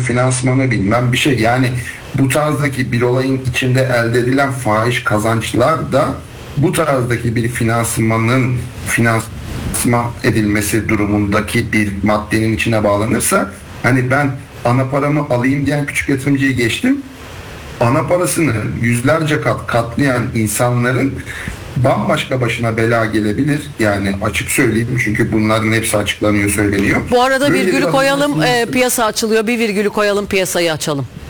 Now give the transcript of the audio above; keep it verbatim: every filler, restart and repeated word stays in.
finansmanı bilmem bir şey. Yani bu tarzdaki bir olayın içinde elde edilen fahiş kazançlar da bu tarzdaki bir finansmanın finansman edilmesi durumundaki bir maddenin içine bağlanırsa, hani ben ana paramı alayım diyen küçük yatırımcıyı geçtim, ana parasını yüzlerce kat katlayan insanların bambaşka başına bela gelebilir. Yani açık söyleyeyim, çünkü bunların hepsi açıklanıyor, söyleniyor. Bu arada Böyle virgülü bir koyalım, adamın- e, piyasa açılıyor. Bir virgülü koyalım, piyasayı açalım.